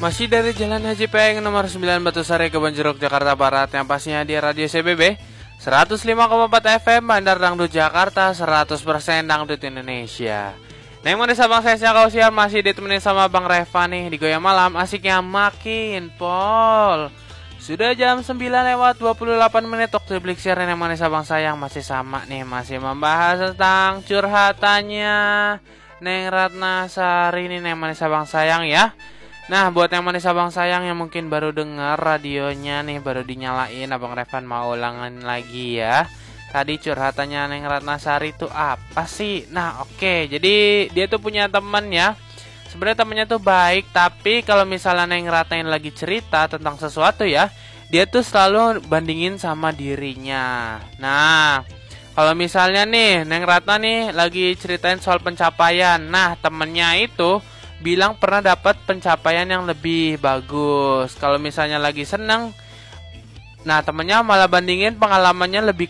Masih dari Jalan Haji Peng nomor 9 Batusari Kebonjeruk Jakarta Barat, yang pastinya di Radio CBB 105,4 FM Bandar Dangdut Jakarta, 100% Dangdut Indonesia. Nah, yang manis abang saya kau siar masih ditemenin sama Bang Reva nih di Goyang Malam, asiknya makin pol. Sudah jam 9 lewat 28 menit waktu blik siaran yang manis abang sayang masih sama nih, masih membahas tentang curhatannya Neng Ratna Sari nih yang manis abang sayang ya. Nah, buat yang manis abang sayang yang mungkin baru dengar radionya nih, baru dinyalain, Abang Revan mau ulangan lagi ya. Tadi curhatannya Neng Ratna Sari itu apa sih? Nah, oke. Jadi dia tuh punya temen ya. Sebenarnya temennya tuh baik, tapi kalau misalnya Neng Ratna yang lagi cerita tentang sesuatu ya, dia tuh selalu bandingin sama dirinya. Nah, kalau misalnya nih Neng Ratna nih lagi ceritain soal pencapaian. Nah, temennya itu bilang pernah dapat pencapaian yang lebih bagus. Kalau misalnya lagi seneng, nah temennya malah bandingin pengalamannya lebih